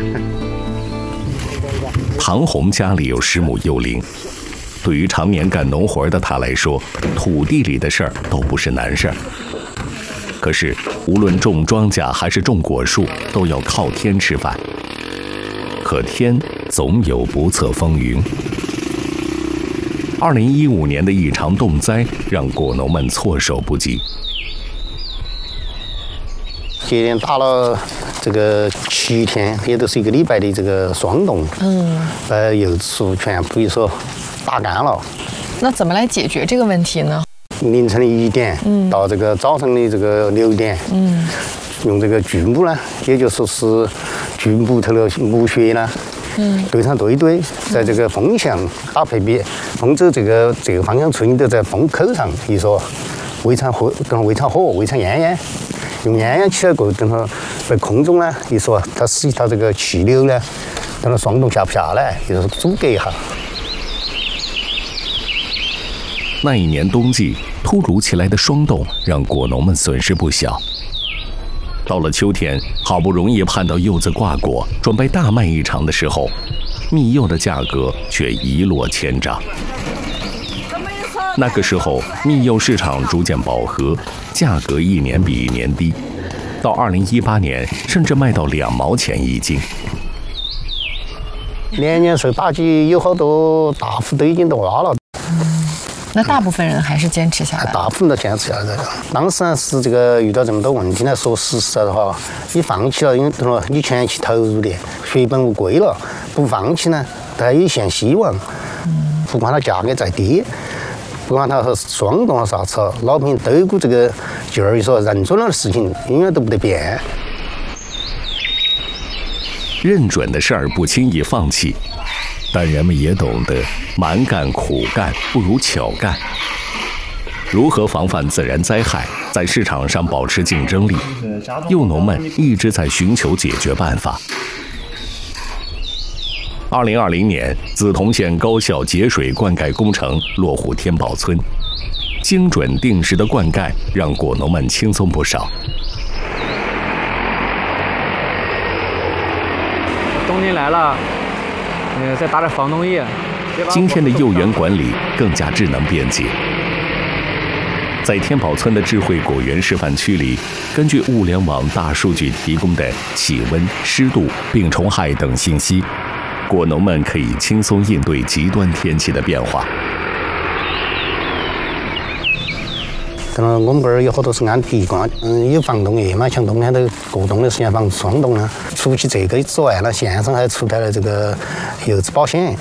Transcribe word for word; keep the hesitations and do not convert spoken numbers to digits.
唐红家里有十亩幼林，对于常年干农活的他来说，土地里的事儿都不是难事儿。可是，无论种庄稼还是种果树，都要靠天吃饭。可天总有不测风云。二零一五年的一场冻灾让果农们措手不及。 接连打了这个七天，也都是一个礼拜的这个霜冻，嗯，把柚子树全部说打干了。 那怎么来解决这个问题呢？ 凌晨的一点，嗯，到这个早上的这个六点，嗯，用这个锯木呢，也就说是锯木头的木屑呢。嗯，堆上堆堆，在这个风向打配比，风走这个这个方向吹，你都在风口上，一说围场火，跟围场火，围场烟烟，用烟烟起来过，等它在空中呢，一说它使它这个气流呢，等它霜冻下不下来，也就是阻隔一下。 那一年冬季，突如其来的霜冻让果农们损失不小。到了秋天，好不容易盼到柚子挂果，准备大卖一场的时候，蜜柚的价格却一落千丈。那个时候，蜜柚市场逐渐饱和，价格一年比一年低，到二零一八年，甚至卖到两毛钱一斤。 年年受打击，有好多大户都已经都挖了。 那大部分人还是坚持下来， 大部分都坚持下来了。当时呢是这个遇到这么多问题呢，说实在的话，你放弃了，因为什么？你前期投入的血本无归了，不放弃呢，它有一线希望。不管它价格再低，不管它是霜冻了啥子，老百姓都有股这个劲儿，说认准了的事情永远都不得变。 认准的事儿不轻易放弃。但人们也懂得，蛮干苦干不如巧干。如何防范自然灾害，在市场上保持竞争力，柚农们一直在寻求解决办法。二零二零年，梓潼县高效节水灌溉工程落户天宝村，精准定时的灌溉让果农们轻松不少。 冬天来了。呃，再打点防冻液。 今天的柚园管理更加智能便捷。在天宝村的智慧果园示范区里，根据物联网大数据提供的气温、湿度、病虫害等信息，果农们可以轻松应对极端天气的变化。 可能我们这儿有好多是按地瓜，嗯，有防冻液嘛，像冬天都过冬的时间防霜冻啊。除去这个之外呢，县上还出台了这个柚子保险。